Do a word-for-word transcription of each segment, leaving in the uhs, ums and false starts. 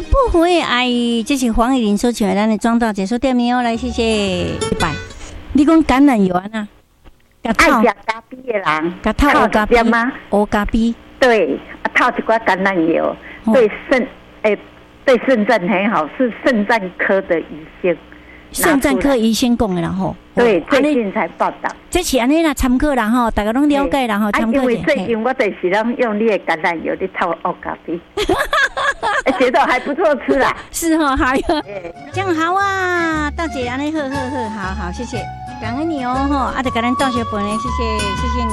不回阿姨，这是黄以玲所唱的，咱的庄大姐说店名哦，来谢谢。拜，你讲橄榄油啊？ 爱吃咖啡的人， 甲套乌咖啡吗？乌咖啡。对， 套一罐橄榄油，对肾诶，对肾脏很好，是肾脏科的医生。 肾脏科医生讲的啦吼， 对，最近才报道。 这是安尼啦，参考啦吼，大家拢了解啦吼，参考。 因为最近我就是拢用你的橄榄油去炒乌咖啡，觉得还不错吃啦。 是吼，好哟，这样好啊，大姐安尼好好好，好好谢谢，感恩你哦吼，啊，得跟咱道谢本人，谢谢谢谢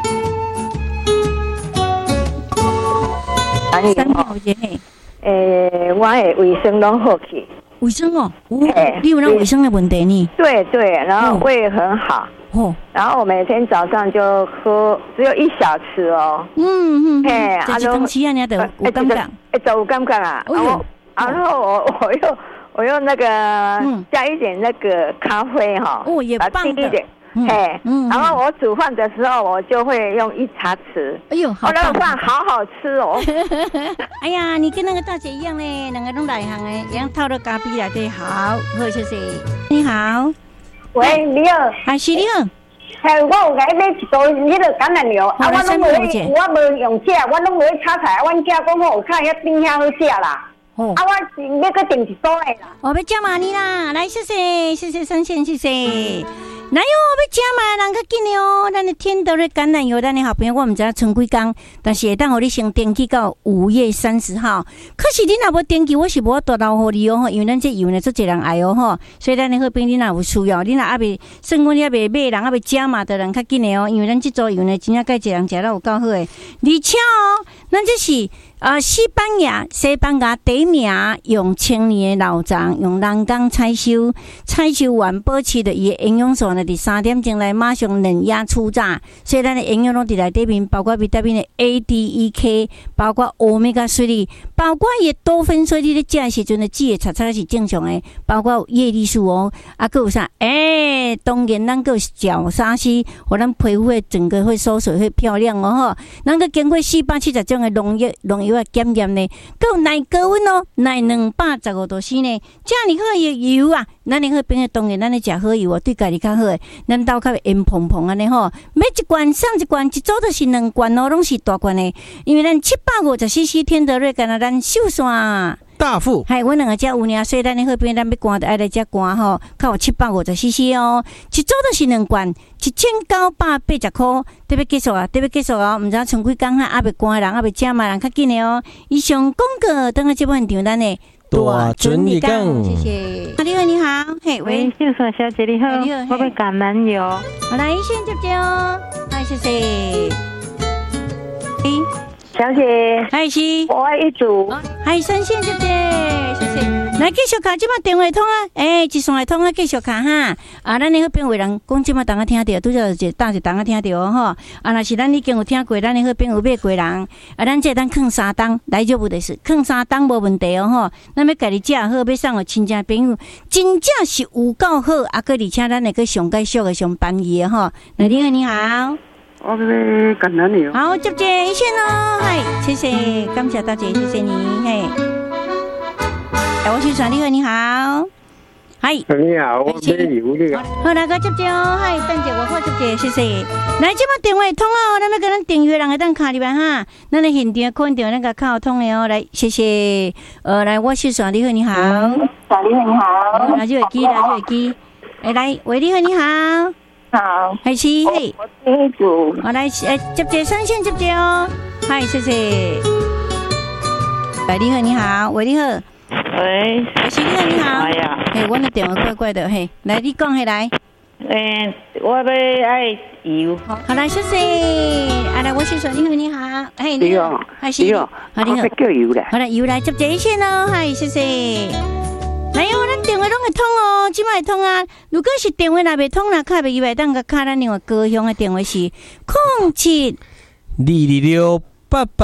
你。 安尼吼，诶，我的卫生拢好去。 卫生哦，哦你有那卫生的问题呢？ 对对，然后胃很好，哦，然后我每天早上就喝，只有一小时哦。 嗯嗯，嘿，啊，就吃啊，你得有感觉， 哎，就有感觉啊。然后，然后我我又我又那个加一点那个咖啡哈， 哦，也棒的。 嘿，嗯，然后我煮饭的时候，我就会用一茶匙。哎呦，我那个饭好好吃哦。 哎呀，你跟那个大姐一样嘞，两个都内行诶，一样套到咖啡来对，好，好谢谢。你好， 喂，你好， 还是你好。 嘿，我有来买一包迄个橄榄油，啊，我拢无，我无用食，我拢无去炒菜。阮囝讲好，看遐冰遐好食啦。哦，啊，我是要去订一包的啦。 我要加码你啦，来谢谢，谢谢三线，谢谢。哪有要吃嘛？人较紧的哦，咱的天德的橄榄油，咱的好朋友我唔知影剩几工，但是会当互你先登记到五月三十号。可是你若无登记，我是无多留互你哦，因为咱这油呢，做一人爱哦吼，所以咱的好朋友你若有需要，你若还未，算讲你还未买，人还未吃嘛的人较紧的哦，因为咱这组油呢，真正介一人食了有够好的，而且哦，咱这是。啊、呃，西班牙，西班牙第一名用千年的老长，用人工采收，采收完保持的伊的营养素呢，伫三点钟来马上冷压初榨，所以咱的营养拢伫内底面，包括维他命的 A、D、E、K， 包括欧米伽三，包括伊的多酚，所以你咧食的时阵呢，脂的查查是正常的，包括叶绿素哦，啊，佮有啥？诶、欸，当然咱佮有角鲨烯，互咱皮肤会整个会收水，会漂亮哦吼。咱佮经过四百七十种的农药，农药。检验呢，够耐高温哦，耐两百十五度 C 呢，这样好的油啊，咱的好朋友当然咱的食好油啊，对家己较好诶，咱兜较会烟蓬蓬安尼吼，买一罐送一罐，一组就是两罐哦，拢是大罐的，因为咱七百五十 C C 天德瑞，敢若咱秀山。 大富， 系阮两个只有尔，所以咱的好朋友咱要灌就爱来只灌吼，较有七百五十 C C 哦，一组都是两罐，一千九百八十块，特别结束啊，特别结束啊，毋知影剩几工哈，还未灌的人，还未食嘛，人较紧的哦。以上广告等下节目现场，咱的大准你讲， 谢谢。你好，你好，嘿，喂， 秀爽小姐你好，你好，我要橄榄油， 好来先接接哦，来谢谢。诶。 小姐， 还是我爱一组， 还三线姐姐，谢谢。来继续卡，即马电话通啊，诶、欸，一线来通啊，继续卡哈。啊，咱的好朋友人讲，即马大家听到，拄则就大家大家听到吼。啊，若是咱已经有听过，咱的好朋友买过人，啊，咱这当放三档，来就不得是放三档无问题哦吼。咱要家己食好，要送互亲戚朋友，真正是有够好，啊，个而且咱会个上介俗的上便宜的吼。那你好，你好。 我这边橄榄油。 好，接接一线哦，嗨，谢谢，感谢大姐，谢谢你，嘿。哎，我去传你好，你好，嗨， 你好，我买油的。 好，来个接接哦，嗨，等姐我好接接，谢谢。来，这把电话通哦，咱要跟咱订阅人个当卡里边哈，咱的现场看到那个卡通的哦，来，谢谢。呃，来，我去传你好，你好， 你好，你好， 拿手机，拿手机，哎，来，喂，你好，你好。 好， 还是嘿， 我第一组， 我来诶，接接三线接接哦，嗨，谢谢。喂，你好，你好，喂，你好， 喂， 还是你好，你好， 哎呀， 嘿，我的电话怪怪的，嘿，来，你讲起来。 诶，我要爱油， 好来，谢谢。啊，来，我先说，你好，你好，嘿， 你好， 还是你好， 好，你好， 叫油的， 好来，油来接接一线哦，嗨，谢谢。来哟，咱电话拢会通哦，即摆会通啊。如果是电话若袂通啦，卡袂伊袂当个卡咱另外高雄的电话是空七二二六八八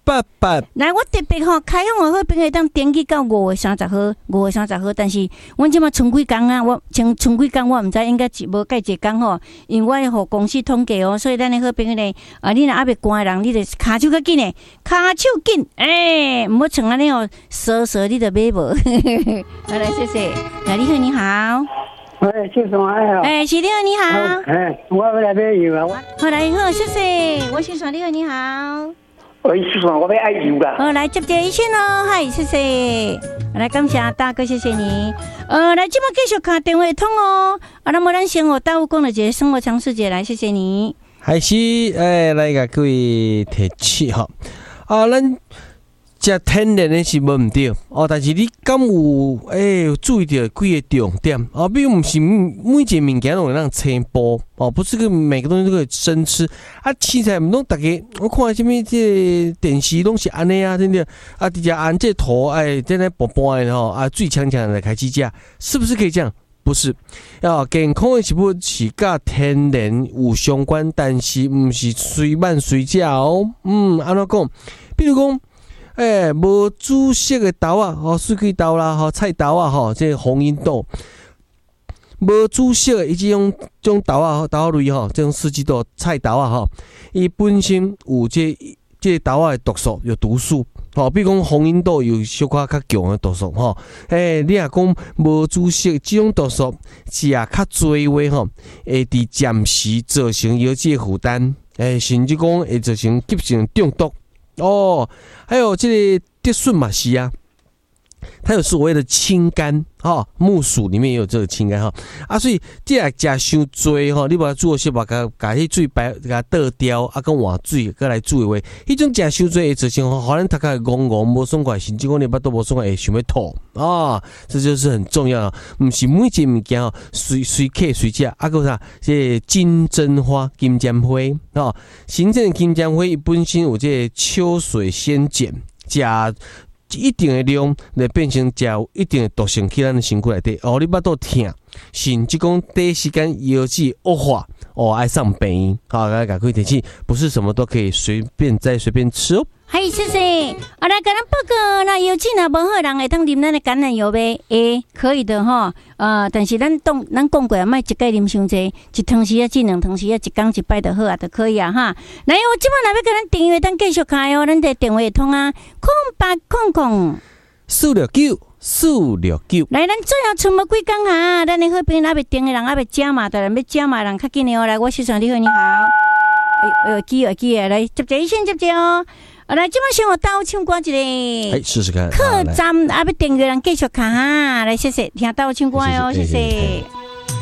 八八。 来，我特别吼开放的好朋友当登记到五月三十号，五月三十号。但是阮即马剩几工啊？我剩剩几工，我毋知应该是无计一工吼，因为我互公司统计哦，所以咱的好朋友呢，啊，你若还袂关的人，你着骹手较紧诶，骹手紧，诶、欸，毋好像安尼哦，蛇蛇你着买无。好来，谢谢。来，你好，你好。 喂，先生哎哎，是你好，你好。 哎，我要来买油啊。 好来，好，谢谢。我先生，你好，你好。 喂，先生，我要爱油啦。 好，来接接一线哦，嗨，谢谢。来，感谢大哥，谢谢你。呃，来，今麦继续卡电话通哦。啊，那么咱先和大武讲了一个生活常识节，来，谢谢你。 还是诶，来甲各位提起吼。啊，咱食天然的是无毋对哦，但是你敢有诶、欸、注意到几个重点哦？比如毋是每一个物件拢会让青煲哦，不是个每个东西都可以生吃啊。食起来毋拢大家我看什么这个电视拢是安尼啊，对不对？啊，直接按这头哎，在那薄薄的吼啊，最强强的开始食，是不是可以这样？不是，啊，健康的食物是甲天然有相关，但是毋是随慢随食哦。嗯，安怎讲？比如讲。诶、欸，无煮熟的豆啊，吼，水果豆啦，吼，菜豆啊，吼，这红樱豆，无煮熟的，伊这种这种豆啊，豆类吼，这种四季豆、菜豆啊，吼，伊本身有这这豆啊的毒素，有毒素，吼，比如讲红樱豆有小可较强的毒素，吼，诶、欸，你若讲无煮熟，这种毒素食较多的话，吼，会伫暂时造成腰椎负担，诶、欸，甚至讲会造成急性中毒。哦，还有这个蝶顺嘛是啊，它有所谓的清肝哈、哦，木薯里面也有这个清肝哈啊，所以这来食伤多哈，你把它做些把它把迄水白给它倒掉啊，跟换水过来煮的话，迄种食伤多会造成吼，咱头壳戆戆无爽快，甚至讲你巴肚无爽快会想要吐啊，这就是很重要的，不是每一件物件哦，随随客随食啊，个啥这金针花、金针花啊，新鲜的金针花本身有这秋水仙碱，食一定的量来变成食有一定的毒性去咱的身躯内底，哦，你巴肚痛，甚至讲第一时间腰椎恶化，哦，爱上病院，好，来赶快提醒，不是什么都可以随便再随便吃哦。 嗨，谢谢。啊，来跟咱报告，那腰椎若无好，人会当啉咱的橄榄油呗？诶，可以的哈。呃，但是咱讲咱讲过啊，莫一概啉伤济，一汤匙啊，至两汤匙啊，一工一摆就好啊，就可以啊哈。来，我即摆若要跟咱订阅，咱继续开哦，咱的电话通啊，空八空空四六九四六九。 来，咱最后剩无几工啊，咱的好朋友还袂订的人还袂加嘛，当然要加嘛，人较紧的哦。来，我先生你好，你好。哎呦，记啊记啊，来接一线接一哦。啊，来，即摆先我倒唱歌一个， 哎，试试看。 客栈啊，要订阅人继续看哈，来谢谢，听倒唱歌哦，谢谢。